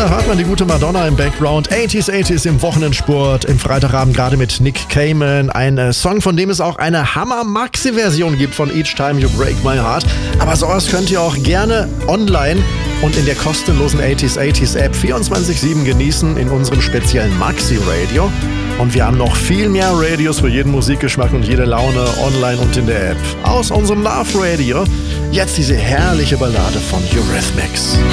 da hört man die gute Madonna im Background. 80s im Wochenendsport, im Freitagabend gerade mit Nick Cayman. Ein Song, von dem es auch eine Hammer-Maxi-Version gibt von Each Time You Break My Heart. Aber sowas könnt ihr auch gerne online und in der kostenlosen 80s App 24/7 genießen in unserem speziellen Maxi-Radio. Und wir haben noch viel mehr Radios für jeden Musikgeschmack und jede Laune online und in der App. Aus unserem Love Radio jetzt diese herrliche Ballade von Eurythmics.